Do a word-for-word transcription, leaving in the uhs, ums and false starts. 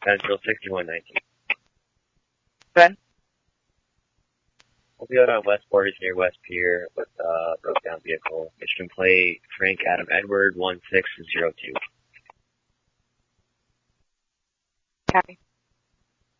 Central sixty-one nineteen. Ben? We'll be out on West Borders near West Pier with a uh, broke down vehicle. Michigan plate Frank Adam Edward one six zero two. Copy.